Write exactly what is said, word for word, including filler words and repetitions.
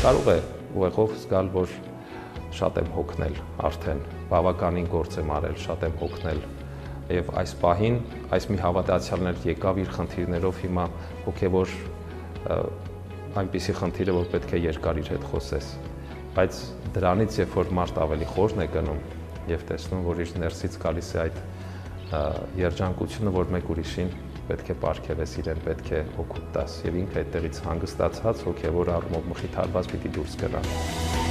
Կարող է ուղեղով զգալ, որ շատ եմ հոգնել արդեն, բավականին գործ եմ արել, շատ եմ հոգնել եւ այս պահին այս մի հավատացյալն եկավ իր խնդիրներով հիմա հոգեվոր այնպիսի խնդիրը, որ պետք է երկար իր հետ խոսես, բայց դրանից երբ որ մարդ ավելի խորն է գնում եւ տեսնում, որ իր ներսից գալիս է այդ երջանկությունը, որ մեկ ուրիշին պետք է պարգևես իրեն, պետք է օգուտ տաս եւ ինքը այդտեղից հանգստացած հոգեվոր առումով մխիթարված պիտի դուրս գնա։